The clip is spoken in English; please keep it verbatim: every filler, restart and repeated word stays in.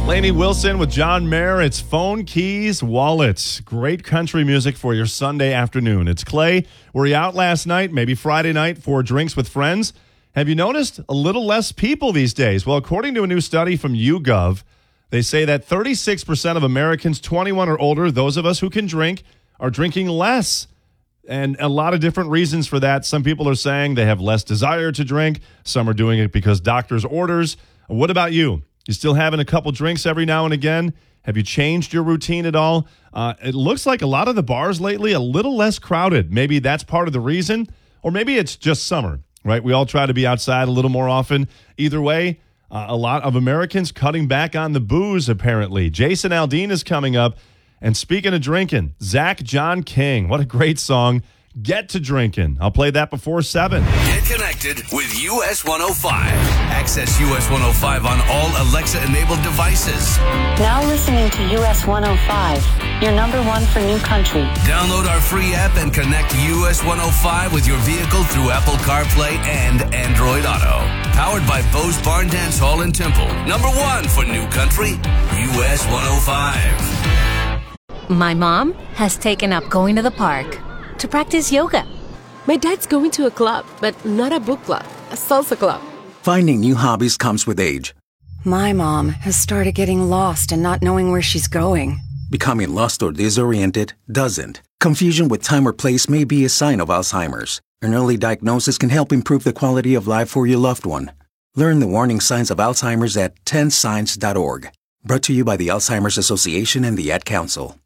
Lainey Wilson with John Mayer. It's Phone, Keys, Wallets. Great country music for your Sunday afternoon. It's Clay. Were you out last night, maybe Friday night, for drinks with friends? Have you noticed a little less people these days? Well, according to a new study from YouGov, they say that thirty-six percent of Americans twenty-one or older, those of us who can drink, are drinking less. And a lot of different reasons for that. Some people are saying they have less desire to drink. Some are doing it because doctor's orders. What about you? You still having a couple drinks every now and again? Have you changed your routine at all? Uh, it looks like a lot of the bars lately a little less crowded. Maybe that's part of the reason, or maybe it's just summer, right? We all try to be outside a little more often. Either way, uh, a lot of Americans cutting back on the booze, apparently. Jason Aldean is coming up. And speaking of drinking, Zach John King, what a great song. Get to Drinking. I'll play that before seven. Get connected with U S one oh five. Access U S one oh five on all Alexa-enabled devices. Now listening to U S one oh five, your number one for new country. Download our free app and connect U S one oh five with your vehicle through Apple CarPlay and Android Auto. Powered by Bose Barn Dance Hall in Temple. Number one for new country, U S one oh five. My mom has taken up going to the park to practice yoga. My dad's going to a club, but not a book club, a salsa club. Finding new hobbies comes with age. My mom has started getting lost and not knowing where she's going. Becoming lost or disoriented doesn't. Confusion with time or place may be a sign of Alzheimer's. An early diagnosis can help improve the quality of life for your loved one. Learn the warning signs of Alzheimer's at ten signs dot org. Brought to you by the Alzheimer's Association and the Ad Council.